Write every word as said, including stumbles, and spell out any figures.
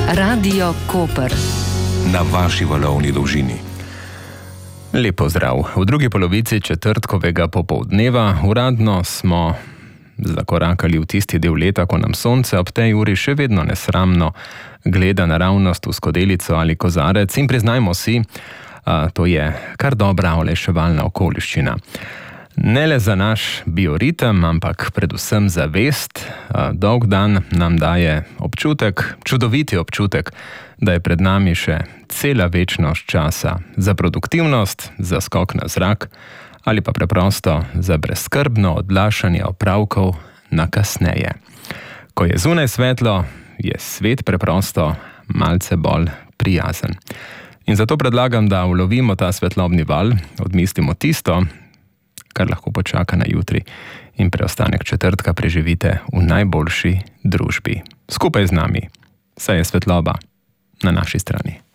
Radio Koper. Na vaši valovni dolžini. Lep pozdrav. V drugi polovici četrtkovega popoldneva uradno smo zakorakali v tisti del leta, ko nam sonce ob tej uri še vedno nesramno gleda naravnost v skodelico ali kozarec in priznajmo si, a, to je kar dobra olajševalna okoliščina. Ne le za naš bioritem, ampak predvsem za vest. A, dolg dan nam daje občutek, čudoviti občutek, da je pred nami še cela večnost časa za produktivnost, za skok na zrak ali pa preprosto za brezskrbno odlašanje opravkov na kasneje. Ko je zunaj svetlo, je svet preprosto malce bolj prijazen. In zato predlagam, da ulovimo ta svetlobni val, odmislimo tisto, kar lahko počaka na jutri in preostanek četrtka preživite v najboljši družbi. Skupaj z nami, saj je svetloba na naši strani.